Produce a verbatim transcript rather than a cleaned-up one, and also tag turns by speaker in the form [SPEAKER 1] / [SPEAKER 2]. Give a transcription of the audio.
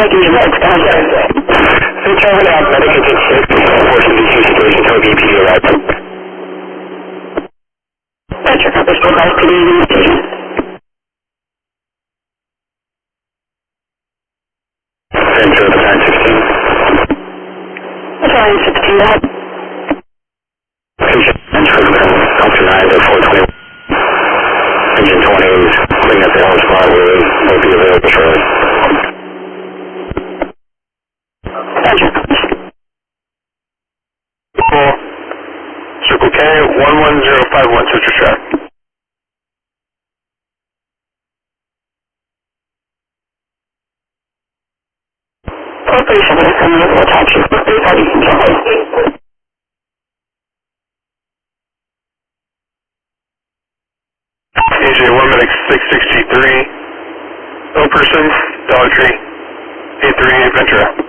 [SPEAKER 1] making your meds, don't you?
[SPEAKER 2] Hey, Calvin, out, Medic Engine six, force D C situation, tow V P D arrived.
[SPEAKER 1] Roger, copy, still by P D in the station.
[SPEAKER 2] Ventura, Battalion sixteen.
[SPEAKER 1] Battalion sixteen, that.
[SPEAKER 2] Patient, Ventura, Officer nine to four twenty-one. Engine twenty is cleaning up the whole spot, will be available shortly.
[SPEAKER 1] Roger.
[SPEAKER 2] Cool. Circle K, one one zero five one, switch your track.
[SPEAKER 1] four thirty-seven is coming over the taxi. four thirty-five, you can jump in.
[SPEAKER 2] A J one Medic six six G three, no persons, Dollar Tree, eight three eight Ventura.